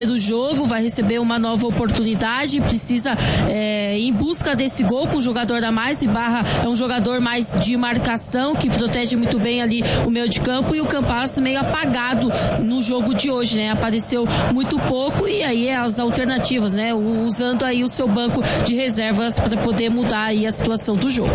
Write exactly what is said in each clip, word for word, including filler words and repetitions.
do jogo, vai receber uma nova oportunidade, precisa é, ir em busca desse gol com o jogador da mais. O Ibarra é um jogador mais de marcação, que protege muito bem ali o meio de campo, e o Campas meio apagado no jogo de hoje, né? Apareceu muito pouco, e aí é as alternativas, né? Usando aí o seu banco de reservas para poder mudar aí a situação do jogo.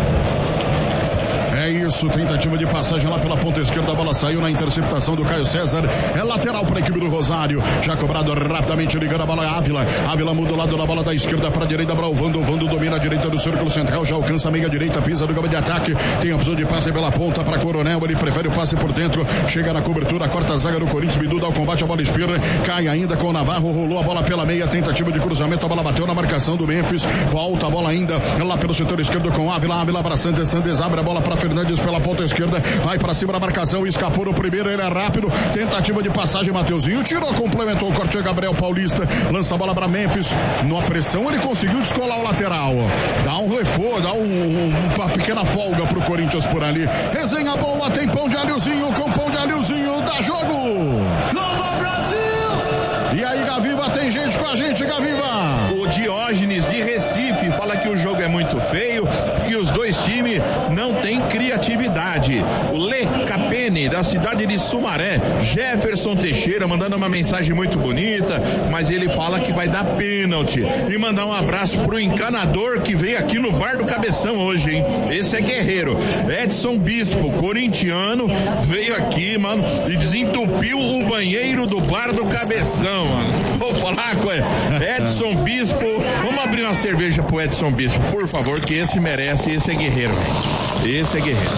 É isso, tentativa de passagem lá pela ponta esquerda, a bola saiu na interceptação do Caio César, é lateral para a equipe do Rosário, já cobrado rapidamente, ligando a bola a Ávila, Ávila muda o lado da bola da esquerda para a direita para o Vando, Vando domina a direita do círculo central, já alcança a meia direita, pisa do campo de ataque, tem a opção de passe pela ponta para Coronel, ele prefere o passe por dentro, chega na cobertura, corta a zaga do Corinthians, Bidu dá o combate, a bola espirra, cai ainda com o Navarro, rolou a bola pela meia, tentativa de cruzamento, a bola bateu na marcação do Memphis, volta a bola ainda lá pelo setor esquerdo com Ávila, Ávila para Santos, Santos abre a bola para Fernandes pela ponta esquerda, vai para cima da marcação, escapou no primeiro, ele é rápido, tentativa de passagem, Mateuzinho tirou, complementou o corte, Gabriel Paulista, lança a bola para Memphis, na pressão ele conseguiu descolar o lateral, dá um reforço, dá um, um, uma pequena folga pro Corinthians por ali, resenha boa, tem pão de alhozinho, com pão de alhozinho, dá jogo! Nova Brasil! E aí, Gaviva, tem gente com a gente, Gaviva! O Diógenes de Recife fala que o jogo é muito feio, que os dois times não têm criatividade. O Le Capene, da cidade de Sumaré, Jefferson Teixeira, mandando uma mensagem muito bonita, mas ele fala que vai dar pênalti. E mandar um abraço pro encanador que veio aqui no Bar do Cabeção hoje, hein? Esse é guerreiro. Edson Bispo, corintiano, veio aqui, mano, e desentupiu o banheiro do Bar do Cabeção, mano. Vou falar com ele. Edson Bispo, vamos abrir uma cerveja pro Edson Bispo, por favor, que esse merece, esse é guerreiro, velho. Esse é guerreiro.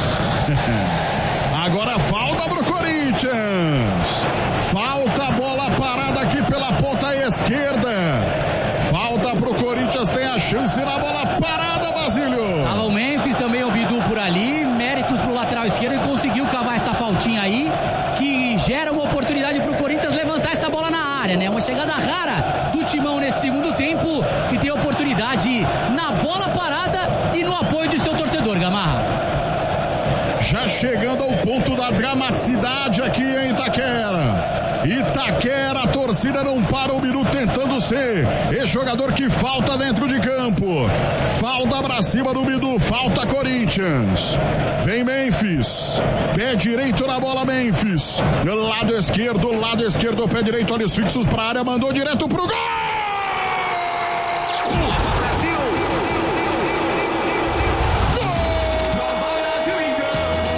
Agora falta pro Corinthians. Falta a bola parada aqui pela ponta esquerda. Falta pro Corinthians, tem a chance na bola parada, Basílio. Tava o Memphis, também o Bidu por ali, méritos pro lateral esquerdo, e conseguiu cavar essa faltinha aí, que gera uma oportunidade pro Corinthians levantar essa bola na área, né? Uma chegada rara do Timão nesse segundo tempo, que tem oportunidade na bola parada e no apoio do seu torcedor, Gamarra. Já chegando ao ponto da dramaticidade aqui em Itaquera. Itaquera, a torcida não para um minuto tentando ser esse jogador que falta dentro de campo. Falta pra cima do Bidu, falta Corinthians. Vem Memphis, pé direito na bola Memphis. Lado esquerdo, lado esquerdo, pé direito, olhos fixos pra área, mandou direto pro gol!